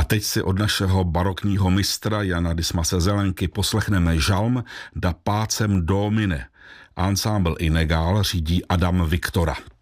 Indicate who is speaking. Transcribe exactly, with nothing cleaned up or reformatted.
Speaker 1: teď si od našeho barokního mistra Jana Dismase Zelenky poslechneme žalm Da pacem Domine. Ansámbl Inegál řídí Adam Viktora.